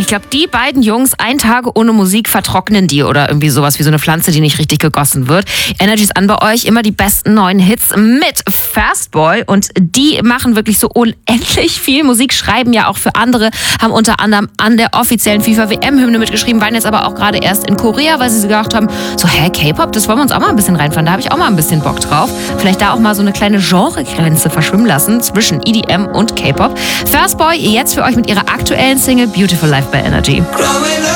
glaube, die beiden Jungs, 1 Tag ohne Musik vertrocknen die oder irgendwie sowas wie so eine Pflanze, die nicht richtig gegossen wird. Energy ist an bei euch, immer die besten neuen Hits mit Fastboy und die machen wirklich so unendlich viel Musik, schreiben ja auch für andere, haben unter anderem an der offiziellen FIFA-WM-Hymne mitgeschrieben, waren jetzt aber auch gerade erst in Korea, weil sie gedacht haben, so K-Pop, das wollen wir uns auch mal ein bisschen reinfahren, da habe ich auch mal ein bisschen Bock drauf. Vielleicht da auch mal so eine kleine Genregrenze verschwimmen lassen zwischen EDM und K-Pop. Fastboy jetzt für euch mit ihrer aktuellen Single Beautiful Life bei Energy.